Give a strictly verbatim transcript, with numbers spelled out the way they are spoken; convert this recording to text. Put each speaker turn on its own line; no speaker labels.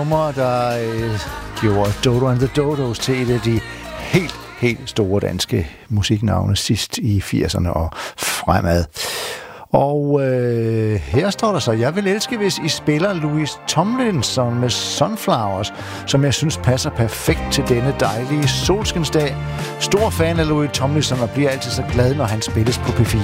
nummer, der øh, gjorde Dodo and the Dodos til et af de helt, helt store danske musiknavne sidst i firserne og fremad. Og øh, her står der så, jeg vil elske, hvis I spiller Louis Tomlinson med Sunflowers, som jeg synes passer perfekt til denne dejlige solskinsdag. Stor fan af Louis Tomlinson og bliver altid så glad, når han spilles på P fire.